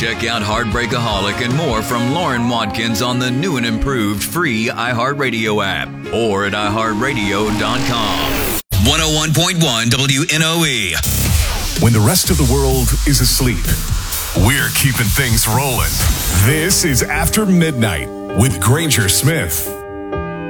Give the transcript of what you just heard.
Check out Heartbreakaholic and more from Lauren Watkins on the new and improved free iHeartRadio app or at iHeartRadio.com. 101.1 WNOE. When the rest of the world is asleep, we're keeping things rolling. This is After Midnight with Granger Smith.